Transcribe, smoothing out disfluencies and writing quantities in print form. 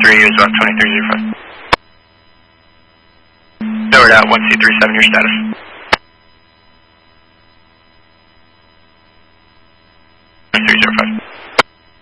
23, is about 2305. Lowered out, 1C37, your status. Three zero five.